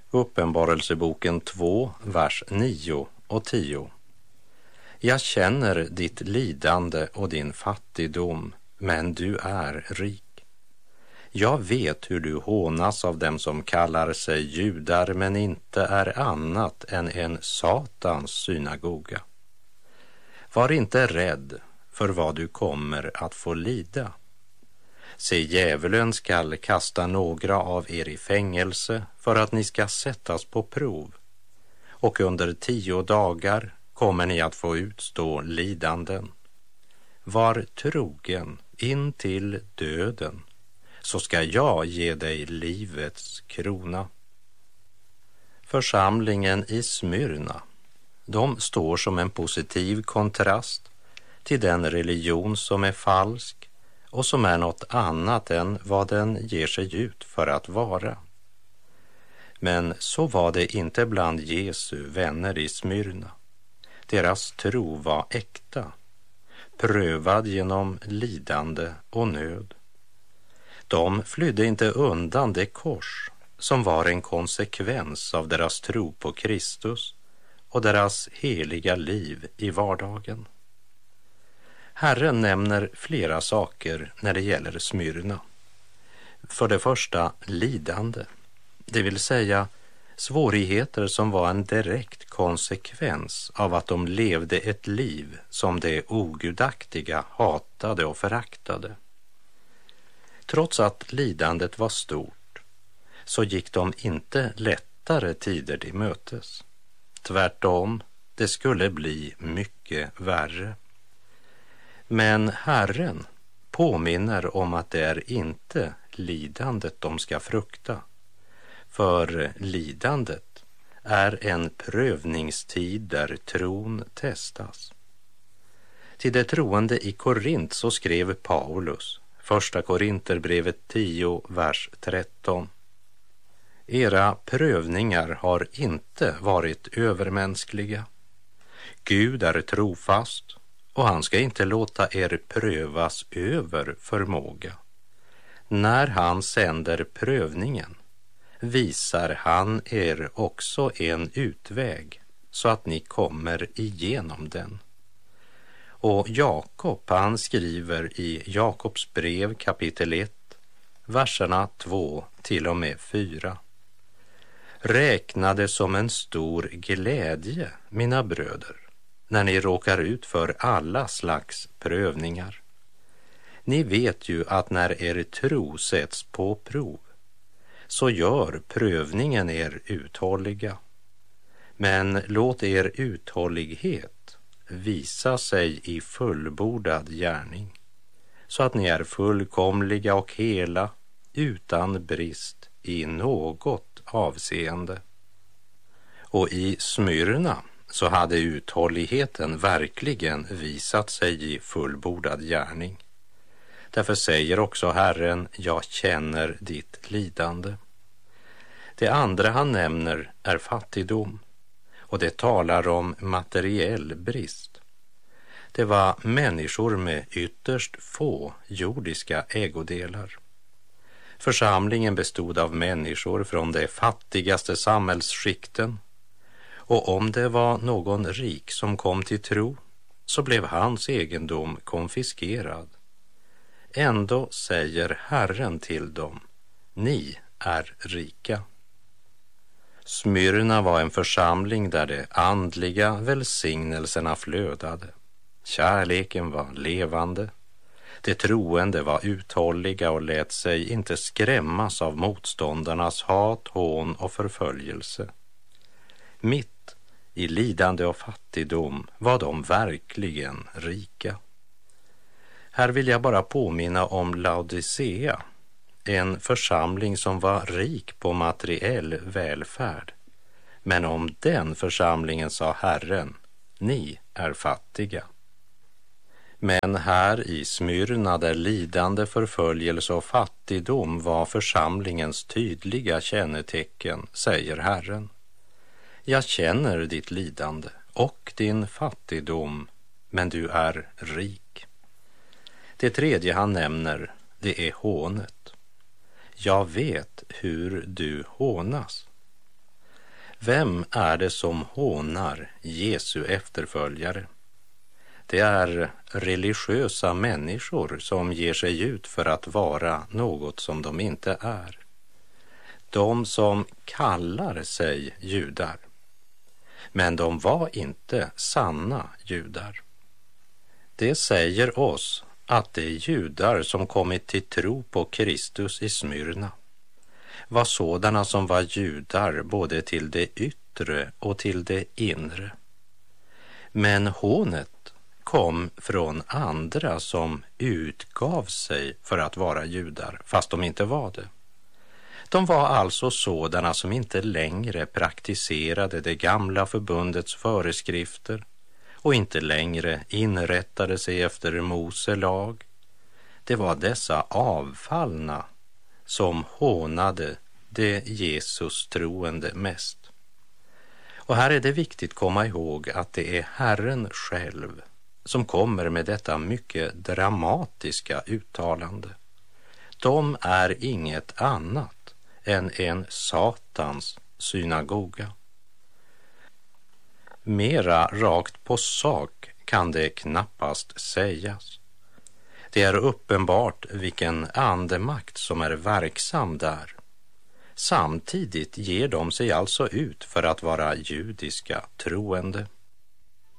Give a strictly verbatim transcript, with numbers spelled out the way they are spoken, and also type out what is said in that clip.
Uppenbarelseboken två, vers nio och tio. Jag känner ditt lidande och din fattigdom, men du är rik. Jag vet hur du hånas av dem som kallar sig judar men inte är annat än en Satans synagoga. Var inte rädd för vad du kommer att få lida. Se, djävulen skall kasta några av er i fängelse för att ni ska sättas på prov, och under tio dagar kommer ni att få utstå lidanden. Var trogen in till döden, så ska jag ge dig livets krona. Församlingen i Smyrna, de står som en positiv kontrast till den religion som är falsk och som är något annat än vad den ger sig ut för att vara. Men så var det inte bland Jesu vänner i Smyrna. Deras tro var äkta, prövad genom lidande och nöd. De flydde inte undan det kors som var en konsekvens av deras tro på Kristus och deras heliga liv i vardagen. Herren nämner flera saker när det gäller Smyrna. För det första lidande, det vill säga svårigheter som var en direkt konsekvens av att de levde ett liv som de ogudaktiga hatade och föraktade. Trots att lidandet var stort så gick de inte lättare tider till mötes. Tvärtom, det skulle bli mycket värre. Men Herren påminner om att det är inte lidandet de ska frukta, för lidandet är en prövningstid där tron testas. Till det troende i Korint så skrev Paulus, första Korinterbrevet tio, vers tretton. Era prövningar har inte varit övermänskliga. Gud är trofast och han ska inte låta er prövas över förmåga. När han sänder prövningen visar han er också en utväg så att ni kommer igenom den. Och Jakob, han skriver i Jakobs brev kapitel ett, verserna två till och med fyra. Räkna det som en stor glädje, mina bröder, när ni råkar ut för alla slags prövningar. Ni vet ju att när er tro sätts på prov, så gör prövningen er uthålliga. Men låt er uthållighet visa sig i fullbordad gärning, så att ni är fullkomliga och hela, utan brist i något avseende. Och i Smyrna så hade uthålligheten verkligen visat sig i fullbordad gärning. Därför säger också Herren, jag känner ditt lidande. Det andra han nämner är fattigdom, och det talar om materiell brist. Det var människor med ytterst få jordiska ägodelar. Församlingen bestod av människor från de fattigaste samhällsskikten, och om det var någon rik som kom till tro så blev hans egendom konfiskerad. Ändå säger Herren till dem, ni är rika. Smyrna var en församling där de andliga välsignelserna flödade. Kärleken var levande. De troende var uthålliga och lät sig inte skrämmas av motståndarnas hat, hån och förföljelse. Mitt i lidande och fattigdom var de verkligen rika. Här vill jag bara påminna om Laodicea, en församling som var rik på materiell välfärd. Men om den församlingen sa Herren, ni är fattiga. Men här i Smyrna, där lidande, förföljelse och fattigdom var församlingens tydliga kännetecken, säger Herren, jag känner ditt lidande och din fattigdom, men du är rik. Det tredje han nämner, det är hånet. Jag vet hur du hånas. Vem är det som hånar Jesu efterföljare? Det är religiösa människor som ger sig ut för att vara något som de inte är. De som kallar sig judar. Men de var inte sanna judar. Det säger oss att de judar som kommit till tro på Kristus i Smyrna var sådana som var judar både till det yttre och till det inre. Men hånet kom från andra som utgav sig för att vara judar, fast de inte var det. De var alltså sådana som inte längre praktiserade det gamla förbundets föreskrifter och inte längre inrättade sig efter Mose lag. Det var dessa avfallna som hånade det Jesus troende mest. Och här är det viktigt att komma ihåg att det är Herren själv som kommer med detta mycket dramatiska uttalande. De är inget annat än en Satans synagoga. Mera rakt på sak kan det knappast sägas. Det är uppenbart vilken andemakt som är verksam där. Samtidigt ger de sig alltså ut för att vara judiska troende.